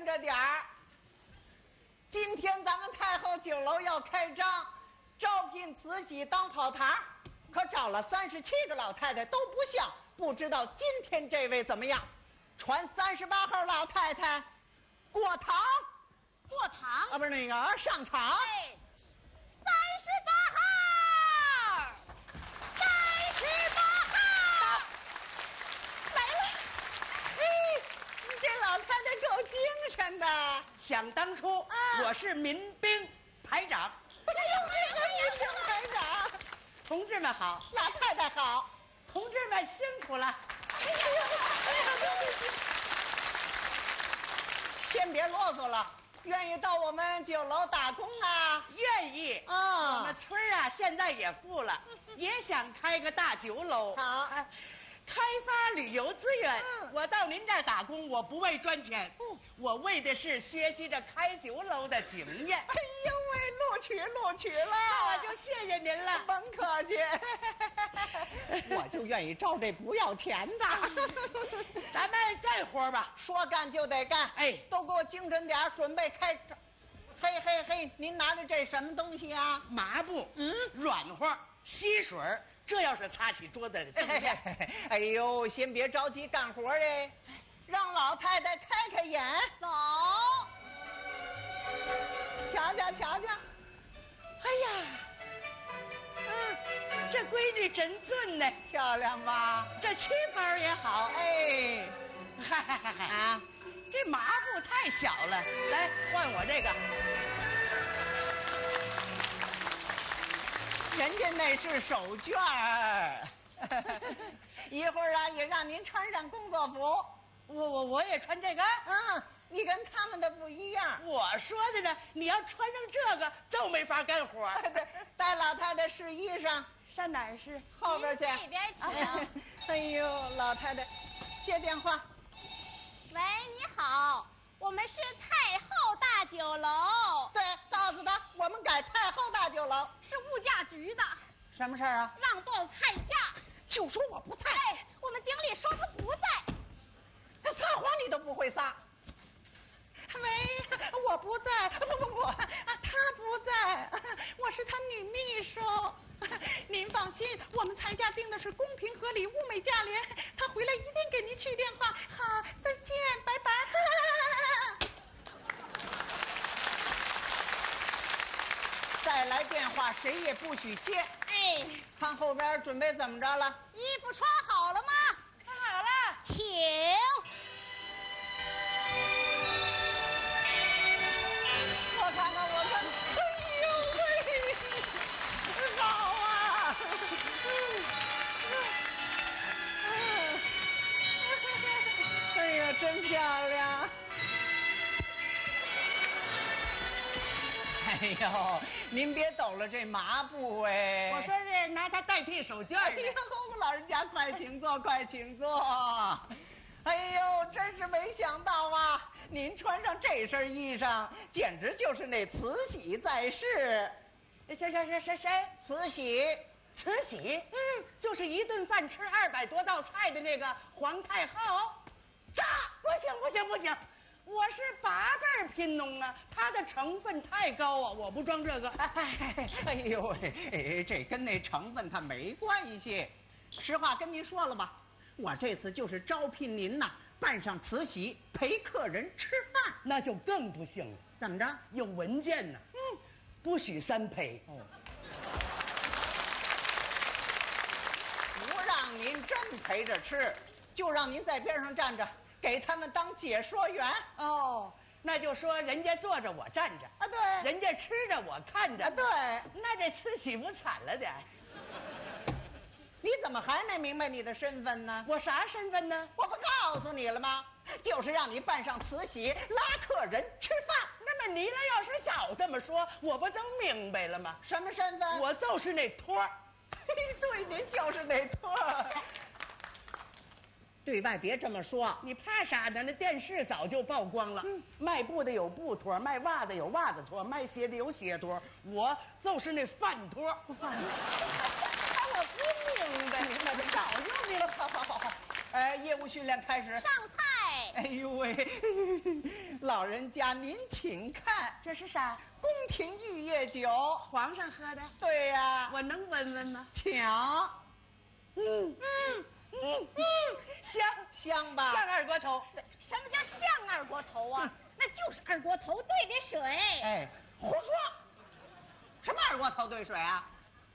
天这点儿，今天咱们太后酒楼要开张，招聘慈禧当跑堂，可找了37个老太太都不像，不知道今天这位怎么样？传38号老太太过堂， 过堂啊，不是那个上场。 哎，38号，38号， 来了。嘿，你这老太太够精神的。 想当初，我是民兵排长。 哎呦，这个民兵排长， 同志们好， 老太太好。 同志们辛苦了。 哎呀，对不起。先别啰嗦了，愿意到我们酒楼打工啊？ 愿意啊我们村儿啊，现在也富了，也想开个大酒楼。 好开发旅游资源。我到您这儿打工，我不为赚钱，我为的是学习着开酒楼的经验。 哎呦喂，录取了， 那我就谢谢您了。 甭客气，我就愿意招这不要钱的。 咱们干活吧。 说干就得干， 哎都给我精神点儿，准备开张。嘿嘿嘿，您拿的这什么东西啊？ 麻布，软和，吸水儿，这要是擦起桌子来怎么样？ 哎呦，先别着急干活哎，让老太太开开眼， 走， 瞧瞧瞧瞧。 哎呀，这闺女真俊呢， 漂亮吧？ 这旗袍也好。 哎， 嗨啊， 这麻布太小了，来换我这个。 人家那是手绢儿，一会儿啊也让您穿上工作服。 我也穿这个。 你跟他们的不一样。 我说的呢，你要穿上这个就没法干活。 对，带老太太试衣裳， 上哪儿是？ 后边去。 这边请。 哎呦，老太太，接电话。 喂，你好，我们是太后大酒楼， 对，告诉他我们改太后大酒楼。 是物价局的， 什么事儿啊？ 让报菜价。 就说我不在。 哎，我们经理说他不在。 他撒谎你都不会撒。喂，我不在，不，他不在，我是他女秘书。您放心，我们裁价定的是公平合理、物美价廉，他回来一定给您去电话。好，再见，拜拜。再来电话，谁也不许接。 哎， 看后边准备怎么着了？ 衣服穿好了吗？ 穿好了， 请。 我看看，哎呦喂，好啊！哎呀，真漂亮！哎呦，您别抖了这麻布哎！ 我说是拿它代替手绢哎呦，老人家快请坐，快请坐。哎呦，真是没想到啊！您穿上这身衣裳，简直就是那慈禧在世。 谁？ 慈禧， 慈禧，就是一顿饭吃200多道菜的那个皇太后。炸！不行，我是8辈贫农啊，它的成分太高啊，我不装这个。 哎呦喂，这跟那成分它没关系。实话跟您说了吧，我这次就是招聘您呐，扮上慈禧陪客人吃饭。 那就更不行了， 怎么着？ 有文件呢。不许3陪。 不让您真陪着吃，就让您在边上站着，给他们当解说员。 那就说人家坐着我站着啊，对， 人家吃着我看着啊，对。 那这慈禧不惨了点？ 你怎么还没明白你的身份呢？ 我啥身份呢？ 我不告诉你了吗？就是让你扮上慈禧拉客人吃饭。 那么你来要是早这么说，我不就明白了吗？ 什么身份？ 我就是那托儿。 对，您就是那托儿。对外别这么说， 你怕啥呢？那电视早就曝光了。卖布的有布托，卖袜子有袜子托，卖鞋的有鞋托，我就是那饭托。 我不明白，那就早就明白。好， 业务训练开始。 上菜。 哎呦喂，老人家您请看， 这是啥？ 宫廷玉液酒， 皇上喝的。 对呀， 我能闻闻吗？ 请。香吧？ 像二锅头。 什么叫像二锅头啊？那就是二锅头兑的水。 哎，胡说！什么二锅头兑水啊？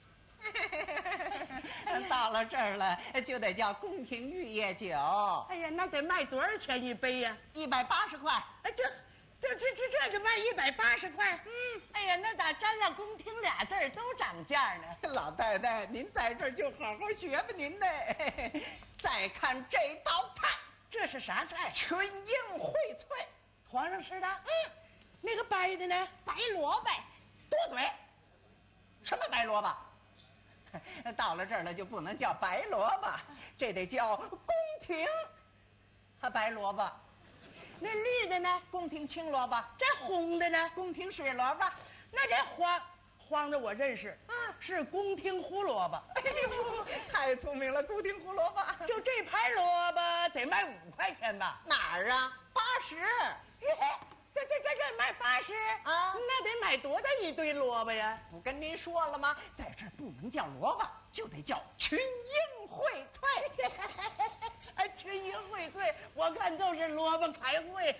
到了这儿了，就得叫宫廷玉液酒。 哎呀，那得卖多少钱一杯呀 ？180块。 哎，这就卖180块。哎呀，那咋沾了宫廷俩字儿都涨价呢？ 老太太，您在这儿就好好学吧您呢。再看这道菜， 这是啥菜？ 群英荟萃。 皇上吃的。那个白的呢？ 白萝卜。 多嘴。什么白萝卜？到了这儿了就不能叫白萝卜，这得叫宫廷白萝卜。 那绿的呢？ 宫廷青萝卜。 这红的呢？ 宫廷水萝卜。 那这黄的我认识，是宫廷胡萝卜。 哎呦，太聪明了，宫廷胡萝卜。 就这盘萝卜得卖5块钱吧？ 哪儿啊？80。 这卖80 啊？ 那得买多大一堆萝卜呀？ 不跟您说了吗？在这儿不能叫萝卜，就得叫群英荟萃。 哎，群英荟萃，我看都是萝卜开会。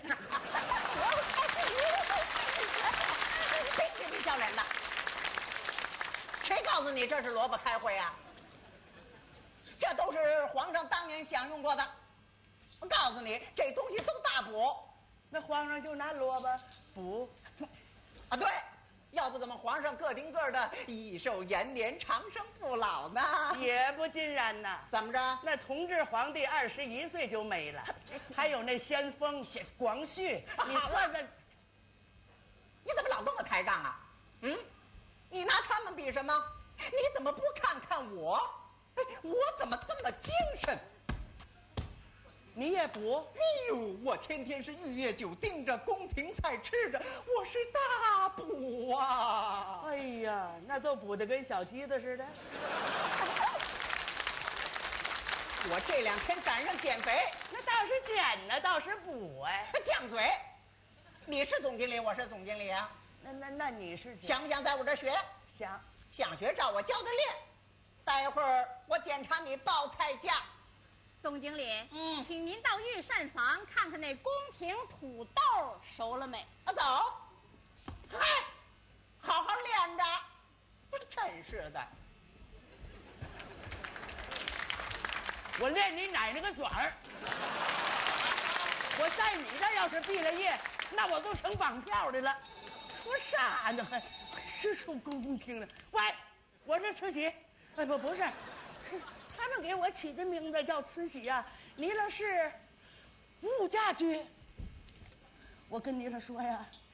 别嬉皮笑脸的，谁告诉你这是萝卜开会啊？这都是皇上当年享用过的。我告诉你，这东西都大补。 那皇上就拿萝卜补啊？对，要不怎么皇上个顶个的益寿延年、长生不老呢？ 也不尽然呐。 怎么着？ 那同治皇帝21岁就没了，还有那先锋广旭，你算算， 你怎么老跟我抬杠啊？你拿他们比什么？你怎么不看看我？我怎么这么精神？ 你也补？ 哎呦，我天天是玉液酒盯着，宫廷菜吃着，我是大补啊！ 哎呀，那都补得跟小鸡子似的。 我这2天赶上减肥， 那倒是减呢，倒是补哎。 犟嘴！你是总经理，我是总经理啊。 那你是想不想在我这学？想学，照我教的练。待会儿我检查你报菜价。 总经理，请您到御膳房看看那宫廷土豆熟了没？ 走。嗨，好好练着。真是的。 我练你奶奶个爪儿！我在你这要是毕了业，那我都成绑票的了。说啥呢？还是说宫廷的？喂，我是慈禧。哎，不是。他们给我起的名字叫慈禧啊，你那是物价局。我跟你了说呀，